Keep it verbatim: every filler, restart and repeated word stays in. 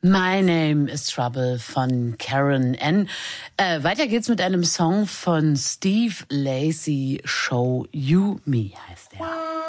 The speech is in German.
My Name is Trouble von Karen N. Äh, weiter geht's mit einem Song von Steve Lacy, Show You Me heißt der.